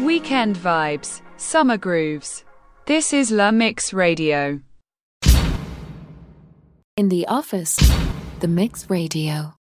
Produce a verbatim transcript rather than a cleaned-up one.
Weekend vibes, summer grooves. This is La Mix Radio. In the office, The Mix Radio.